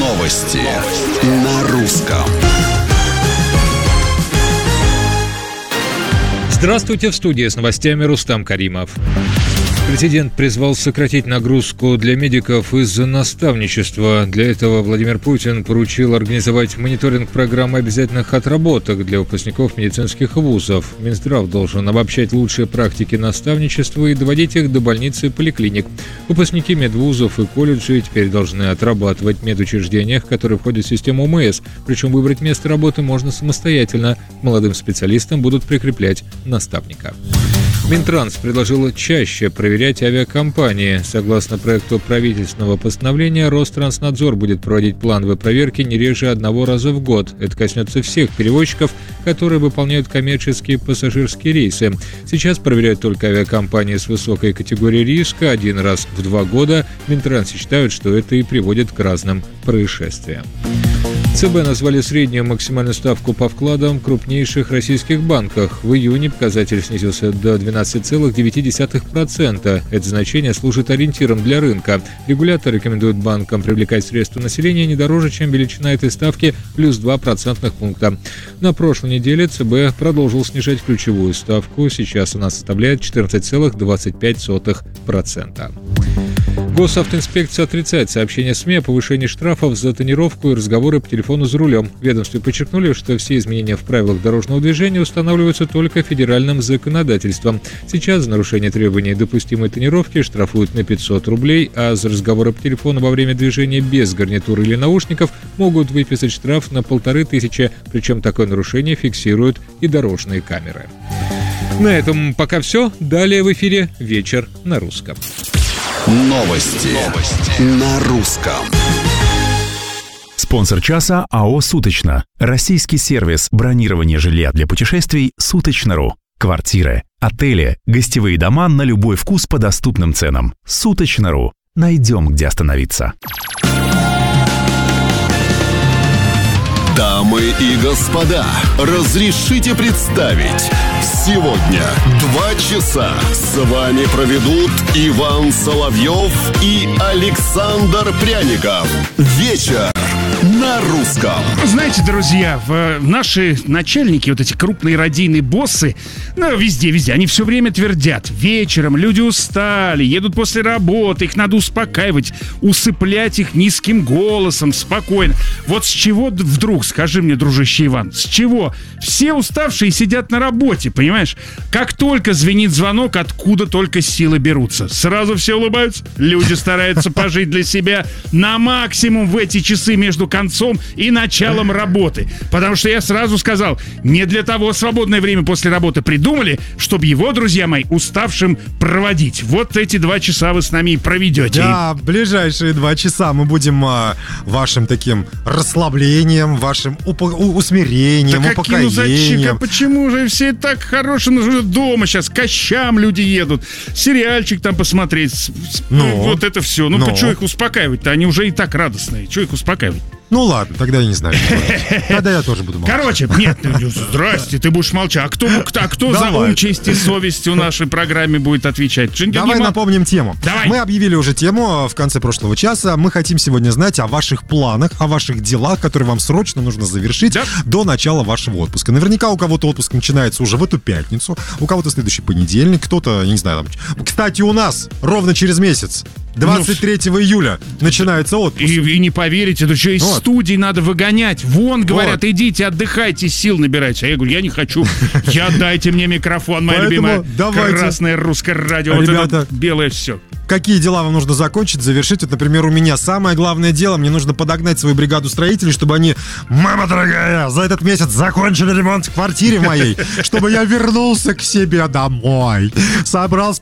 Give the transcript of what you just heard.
Новости на русском. Здравствуйте, в студии с новостями Рустам Каримов. Президент призвал сократить нагрузку для медиков из-за наставничества. Для этого Владимир Путин поручил организовать мониторинг программы обязательных отработок для выпускников медицинских вузов. Минздрав должен обобщать лучшие практики наставничества и доводить их до больниц и поликлиник. Выпускники медвузов и колледжей теперь должны отрабатывать в медучреждениях, которые входят в систему ОМС. Причем выбрать место работы можно самостоятельно. Молодым специалистам будут прикреплять наставника. Минтранс предложил чаще проверять авиакомпании. Согласно проекту правительственного постановления, Ространснадзор будет проводить плановые проверки не реже одного раза в год. Это коснется всех перевозчиков, которые выполняют коммерческие пассажирские рейсы. Сейчас проверяют только авиакомпании с высокой категорией риска один раз в 2 года. В Минтрансе считают, что это и приводит к разным происшествиям. ЦБ назвали среднюю максимальную ставку по вкладам в крупнейших российских банках. В июне показатель снизился до 12,9%. Это значение служит ориентиром для рынка. Регулятор рекомендует банкам привлекать средства населения не дороже, чем величина этой ставки плюс 2 процентных пункта. На прошлой неделе ЦБ продолжил снижать ключевую ставку. Сейчас она составляет 14,25%. Госавтоинспекция отрицает сообщения СМИ о повышении штрафов за тонировку и разговоры по телефону за рулем. В ведомстве подчеркнули, что все изменения в правилах дорожного движения устанавливаются только федеральным законодательством. Сейчас за нарушение требований допустимой тонировки штрафуют на 500 рублей, а за разговоры по телефону во время движения без гарнитуры или наушников могут выписать штраф на 1500, причем такое нарушение фиксируют и дорожные камеры. На этом пока все. Далее в эфире «Вечер на русском». Новости на русском. Спонсор часа АО «Суточно». Российский сервис бронирования жилья для путешествий «Суточно.ру». Квартиры, отели, гостевые дома на любой вкус по доступным ценам. «Суточно.ру». Найдем, где остановиться. Дамы и господа, разрешите представить. Сегодня 2 часа с вами проведут Иван Соловьев и Александр Пряников. Вечер на русском. Знаете, друзья, наши начальники, вот эти крупные радийные боссы, везде, они все время твердят: вечером люди устали, едут после работы, их надо успокаивать, усыплять их низким голосом, спокойно. Вот с чего вдруг, скажи мне, дружище Иван, с чего? Все уставшие сидят на работе, понимаешь? Как только звенит звонок, откуда только силы берутся. Сразу все улыбаются, люди стараются пожить для себя на максимум в эти часы между концом и началом работы. Потому что я сразу сказал, не для того свободное время после работы придумали, чтобы его, друзья мои, уставшим проводить. Вот эти 2 часа вы с нами и проведете. Да, ближайшие 2 часа мы будем вашим таким расслаблением, вашим усмирением, да упокоением. Почему же все так хорошие дома сейчас, к Кащам люди едут, сериальчик там посмотреть. Вот это все. Почему их успокаивать-то? Они уже и так радостные. Чего их успокаивать? Ну ладно, тогда я не знаю. Тогда я тоже буду молчать. Короче, нет, здрасте, ты будешь молчать. А кто за ум, честь и совесть в нашей программе будет отвечать? Давай напомним тему. Давай. Мы объявили уже тему в конце прошлого часа. Мы хотим сегодня знать о ваших планах, о ваших делах, которые вам срочно нужно завершить до начала вашего отпуска. Наверняка у кого-то отпуск начинается уже в эту пятницу, у кого-то следующий понедельник, кто-то, я не знаю, там... Кстати, у нас ровно через месяц, 23 июля, начинается отпуск. И не поверите, это что, из студии надо выгонять. Вон, говорят, идите, отдыхайте, сил набирайте. А я говорю, я не хочу. Дайте мне микрофон, моя любимая красное русское радио. Ребята, вот это белое все. Какие дела вам нужно закончить, завершить? Вот, например, у меня самое главное дело. Мне нужно подогнать свою бригаду строителей, чтобы они, мама дорогая, за этот месяц закончили ремонт в квартире моей, чтобы я вернулся к себе домой, собрал